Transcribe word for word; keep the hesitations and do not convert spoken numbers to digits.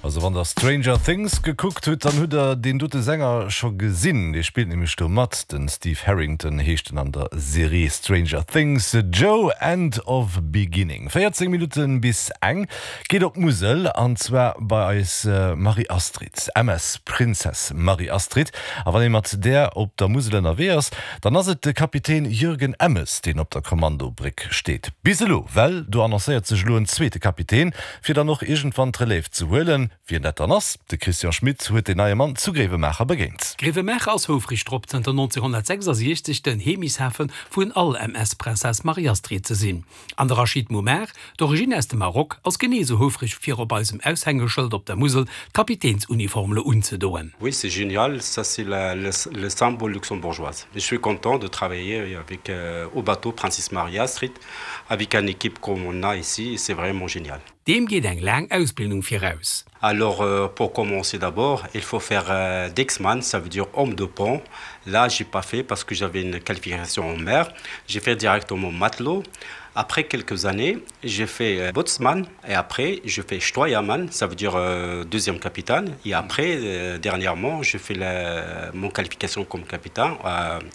Also wann der Stranger Things geguckt huet, dann huet er den dute Sänger schon gesinn. Der spielt nämlich do mat, den Steve Harrington hechten an der Serie Stranger Things, Joe End of Beginning. vierzehn Minuten bis eng geht op Musel, anzwer bei eis äh, Marie Astrid, M S Prinzess Marie Astrid. Aber wenn mat der op der Musel erwehrs, dann aset de Kapitän Jürgen Emmes, den op der Kommandobrick steht. Biselo, well du annonciert sech lo en zweete Kapitän, fir dann noch irgendwann Relief zu hullen. Wie net ass, de Christian Schmidt huet den neue Mann zu Grevemecher begéint. Grevemecher als Hofrichtrop neunzehnhundertsechsundsechzig den Hemishafen vun all M S Prinzess Marie Astrid ze sinn. An der Rachid Momer, d'Origine aus dem Marok, als Genese Hofrich fir op beim Aushängeschild op der Musel Kapitänsuniformle unzudoen. Oui, c'est génial, ça c'est la, le, le symbole luxembourgeois. Je suis content de travailler avec euh, au bateau Princesse Marie Astrid, avec une équipe comme on a ici, c'est vraiment génial. Dem geht eng lang Ausbildung voraus. Alors, euh, pour commencer d'abord, il faut faire euh, Dexman, ça veut dire homme de pont. Là, j'ai pas fait parce que j'avais une qualification en mer. J'ai fait directement matelot. Après quelques années, j'ai fait euh, Botsman et après, je fais Steuermann, ça veut dire euh, deuxième capitaine. Et après, euh, dernièrement, je fais la, mon qualification comme capitaine euh,